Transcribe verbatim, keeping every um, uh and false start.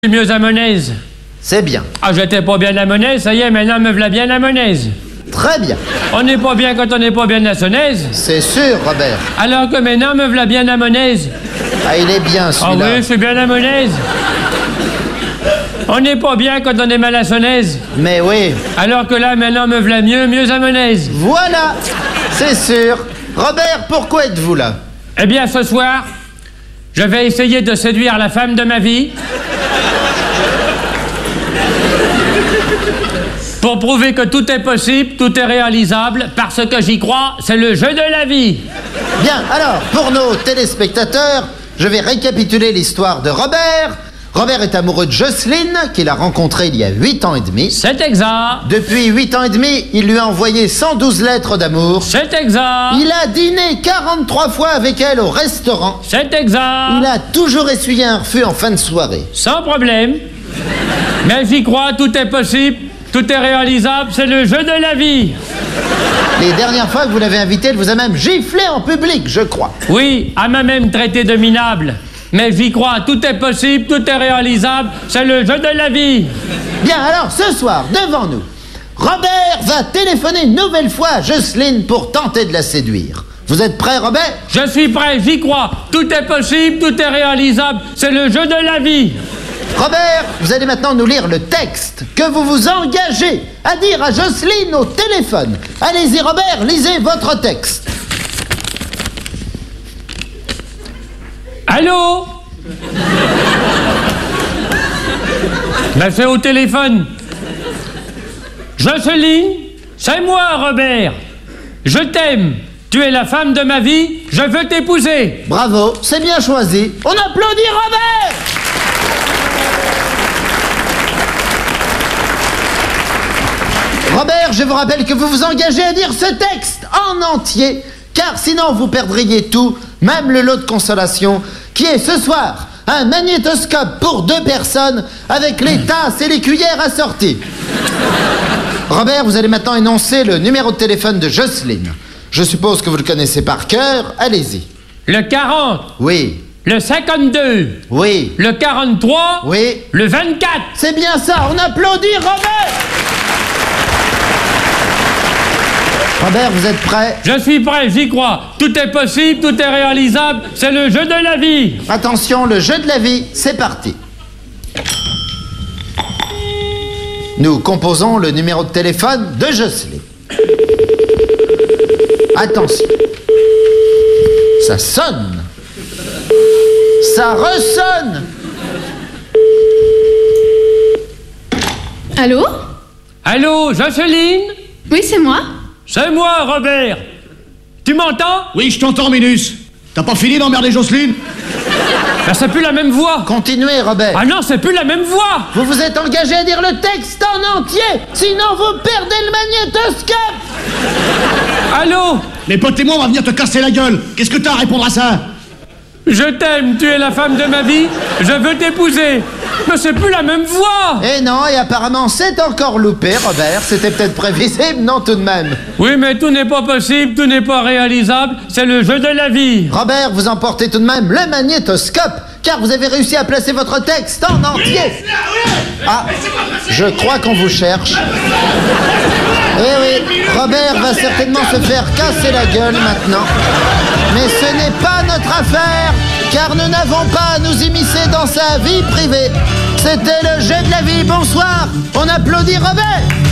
Mieux à Monaise. C'est bien. Ah, j'étais pas bien à Monaise, ça y est, maintenant me v'là bien à Monaise. Très bien. On n'est pas bien quand on n'est pas bien à Sonaise. C'est sûr, Robert. Alors que maintenant me v'là bien à Monaise. Ah, il est bien, Ah celui-là. oui, je suis bien à Monaise. On n'est pas bien quand on est mal à Sonaise. Mais oui. Alors que là, maintenant me v'là mieux, mieux à Monaise. Voilà. C'est sûr. Robert, pourquoi êtes-vous là? Eh bien, ce soir, je vais essayer de séduire la femme de ma vie. Pour prouver que tout est possible, tout est réalisable, parce que j'y crois, c'est le jeu de la vie. Bien, alors, pour nos téléspectateurs, je vais récapituler l'histoire de Robert. Robert est amoureux de Jocelyne, qu'il a rencontrée il y a huit ans et demi. C'est exact. Depuis huit ans et demi, il lui a envoyé cent douze lettres d'amour. C'est exact. Il a dîné quarante-trois fois avec elle au restaurant. C'est exact. Il a toujours essuyé un refus en fin de soirée. Sans problème. Mais j'y crois, tout est possible, tout est réalisable, c'est le jeu de la vie. Les dernières fois que vous l'avez invité, elle vous a même giflé en public, je crois. Oui, elle m'a même traité de minable. Mais j'y crois, tout est possible, tout est réalisable, c'est le jeu de la vie. Bien, alors, ce soir, devant nous, Robert va téléphoner une nouvelle fois à Jocelyne pour tenter de la séduire. Vous êtes prêt, Robert? Je suis prêt, j'y crois, tout est possible, tout est réalisable, c'est le jeu de la vie. Robert, vous allez maintenant nous lire le texte que vous vous engagez à dire à Jocelyne au téléphone. Allez-y, Robert, lisez votre texte. Allô? Ben, c'est au téléphone. Jocelyne, c'est moi, Robert. Je t'aime. Tu es la femme de ma vie. Je veux t'épouser. Bravo, c'est bien choisi. On applaudit Robert! Robert, je vous rappelle que vous vous engagez à dire ce texte en entier, car sinon vous perdriez tout, même le lot de consolation, qui est ce soir un magnétoscope pour deux personnes avec les tasses et les cuillères assorties. Robert, vous allez maintenant énoncer le numéro de téléphone de Jocelyne. Je suppose que vous le connaissez par cœur. Allez-y. Le quarante. Oui. Le cinquante-deux. Oui. Le quarante-trois. Oui. Le vingt-quatre. C'est bien ça. On applaudit Robert. Robert, vous êtes prêt? Je suis prêt, j'y crois. Tout est possible, tout est réalisable, c'est le jeu de la vie. Attention, le jeu de la vie, c'est parti. Nous composons le numéro de téléphone de Jocelyne. Attention. Ça sonne. Ça ressonne. Allô? Allô, Jocelyne? Oui, c'est moi. C'est moi, Robert. Tu m'entends? Oui, je t'entends, Minus. T'as pas fini d'emmerder Jocelyne? Ben, c'est plus la même voix. Continuez, Robert. Ah non, c'est plus la même voix. Vous vous êtes engagé à dire le texte en entier, sinon vous perdez le magnétoscope. Allô? Les potes et moi, on va venir te casser la gueule. Qu'est-ce que t'as à répondre à ça? Je t'aime, tu es la femme de ma vie, je veux t'épouser. Mais c'est plus la même voix. Eh non, et apparemment c'est encore loupé, Robert. C'était peut-être prévisible, non tout de même. Oui, mais tout n'est pas possible, tout n'est pas réalisable, c'est le jeu de la vie. Robert, vous emportez tout de même le magnétoscope, car vous avez réussi à placer votre texte en entier. Ah, je crois qu'on vous cherche. Eh oui, Robert va certainement se faire casser la gueule maintenant. Mais ce n'est pas notre affaire, car nous n'avons pas à nous immiscer dans sa vie privée. C'était le jeu de la vie. Bonsoir, on applaudit Robert.